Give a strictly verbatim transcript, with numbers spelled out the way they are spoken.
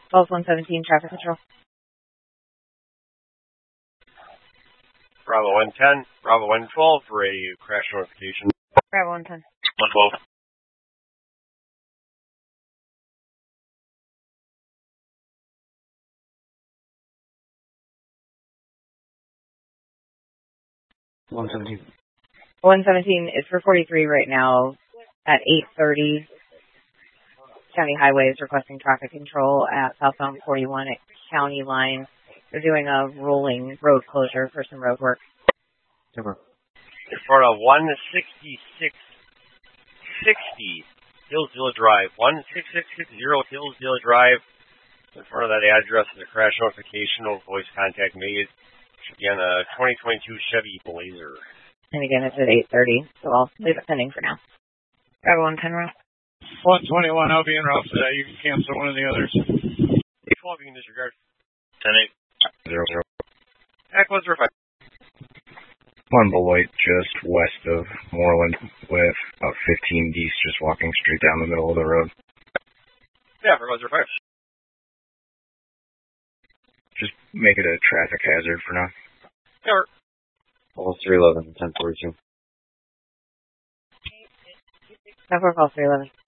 twelve one seventeen, traffic control. Bravo one ten, Bravo one twelve for a crash notification. Bravo one ten. one twelve. one seventeen. one seventeen is for forty-three right now at eight thirty. County Highway is requesting traffic control at southbound forty-one at County Line. They're doing a rolling road closure for some road work. Over. In front of one sixty-six sixty Hillsdale Drive. one six six six zero Hillsdale Drive. In front of that address is a crash notification. No voice contact made. Should be on a twenty twenty-two Chevy Blazer. And again, it's at eight thirty, so I'll leave it pending for now. Bravo one ten, Ralph. one twenty-one, I'll be in Ralph today. You can cancel one of the others. eight twelve, you can disregard. ten eight. Zero zero. Echo zero five. One Beloit just west of Moreland with about fifteen geese just walking straight down the middle of the road. Yeah, for zero five. Just make it a traffic hazard for now. Cover. All three eleven, ten forty-two. Number call three eleven.